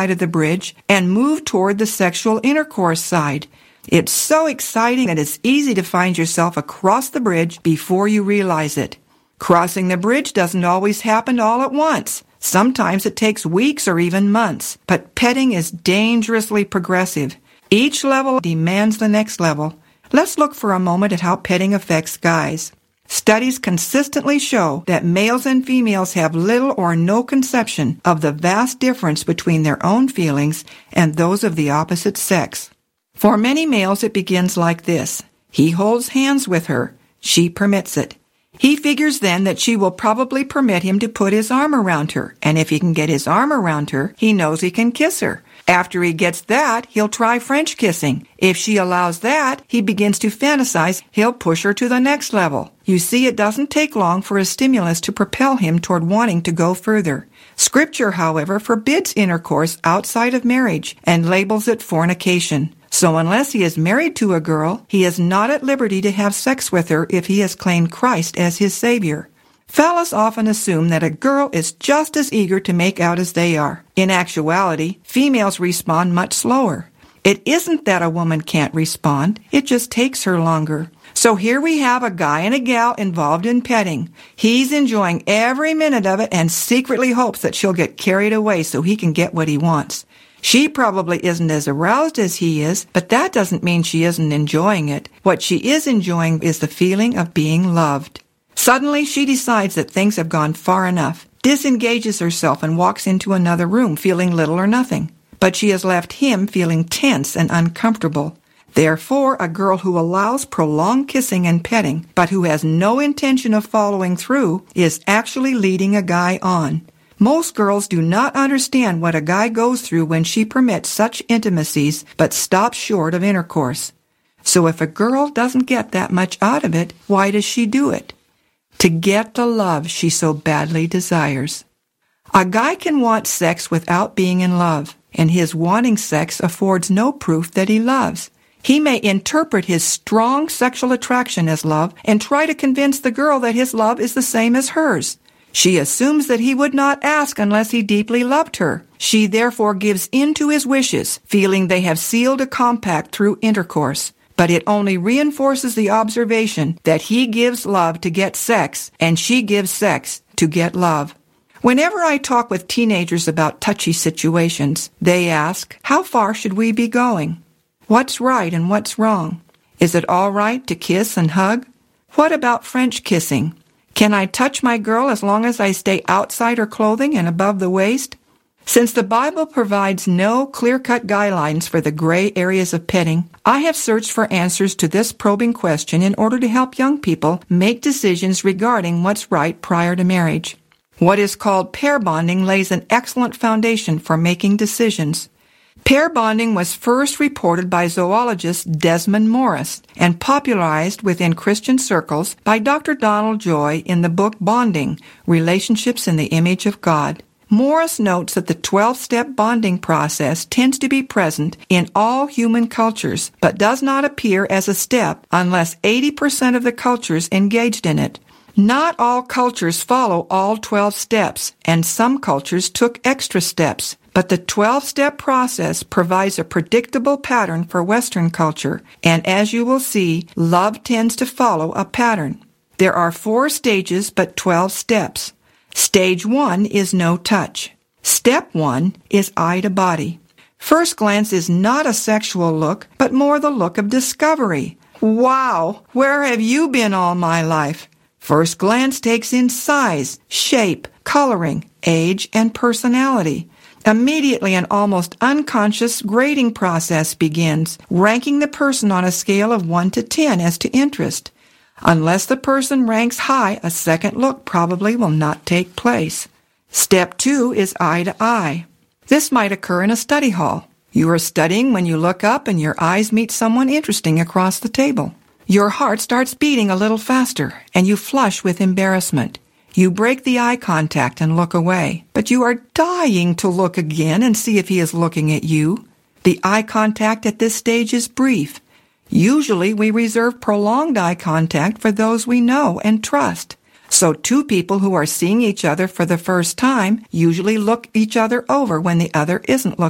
of the bridge and move toward the sexual intercourse side. It's so exciting that it's easy to find yourself across the bridge before you realize it. Crossing the bridge doesn't always happen all at once. Sometimes it takes weeks or even months, but petting is dangerously progressive. Each level demands the next level. Let's look for a moment at how petting affects guys. Studies consistently show that males and females have little or no conception of the vast difference between their own feelings and those of the opposite sex. For many males, it begins like this. He holds hands with her. She permits it. He figures then that she will probably permit him to put his arm around her, and if he can get his arm around her, he knows he can kiss her. After he gets that, he'll try French kissing. If she allows that, he begins to fantasize he'll push her to the next level. You see, it doesn't take long for a stimulus to propel him toward wanting to go further. Scripture, however, forbids intercourse outside of marriage and labels it fornication. So unless he is married to a girl, he is not at liberty to have sex with her if he has claimed Christ as his Savior. Fellas often assume that a girl is just as eager to make out as they are. In actuality, females respond much slower. It isn't that a woman can't respond, it just takes her longer. So here we have a guy and a gal involved in petting. He's enjoying every minute of it and secretly hopes that she'll get carried away so he can get what he wants. She probably isn't as aroused as he is, but that doesn't mean she isn't enjoying it. What she is enjoying is the feeling of being loved. Suddenly, she decides that things have gone far enough, disengages herself, and walks into another room feeling little or nothing. But she has left him feeling tense and uncomfortable. Therefore, a girl who allows prolonged kissing and petting, but who has no intention of following through, is actually leading a guy on. Most girls do not understand what a guy goes through when she permits such intimacies but stops short of intercourse. So if a girl doesn't get that much out of it, why does she do it? To get the love she so badly desires. A guy can want sex without being in love, and his wanting sex affords no proof that he loves. He may interpret his strong sexual attraction as love and try to convince the girl that his love is the same as hers. She assumes that he would not ask unless he deeply loved her. She therefore gives in to his wishes, feeling they have sealed a compact through intercourse. But it only reinforces the observation that he gives love to get sex, and she gives sex to get love. Whenever I talk with teenagers about touchy situations, they ask, how far should we be going? What's right and what's wrong? Is it all right to kiss and hug? What about French kissing? Can I touch my girl as long as I stay outside her clothing and above the waist? Since the Bible provides no clear-cut guidelines for the gray areas of petting, I have searched for answers to this probing question in order to help young people make decisions regarding what's right prior to marriage. What is called pair bonding lays an excellent foundation for making decisions. Pair bonding was first reported by zoologist Desmond Morris and popularized within Christian circles by Dr. Donald Joy in the book Bonding, Relationships in the Image of God. Morris notes that the 12-step bonding process tends to be present in all human cultures, but does not appear as a step unless 80% of the cultures engaged in it. Not all cultures follow all 12 steps, and some cultures took extra steps. But the 12-step process provides a predictable pattern for Western culture, and as you will see, love tends to follow a pattern. There are 4 stages but 12 steps. Stage 1 is no touch. Step 1 is eye to body. First glance is not a sexual look, but more the look of discovery. Wow, where have you been all my life? First glance takes in size, shape, coloring, age, and personality. Immediately, an almost unconscious grading process begins, ranking the person on a scale of 1 to 10 as to interest. Unless the person ranks high, a second look probably will not take place. Step 2 is eye to eye. This might occur in a study hall. You are studying when you look up and your eyes meet someone interesting across the table. Your heart starts beating a little faster, and you flush with embarrassment. You break the eye contact and look away, but you are dying to look again and see if he is looking at you. The eye contact at this stage is brief. Usually we reserve prolonged eye contact for those we know and trust. So 2 people who are seeing each other for the first time usually look each other over when the other isn't looking